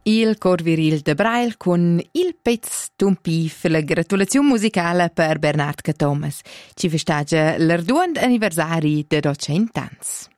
Il cor viril de Braille con il pezz tumpif, la gratulazione musicale per Bernard Thomas. Ci festeggia l'ardund anniversari de 200 ans.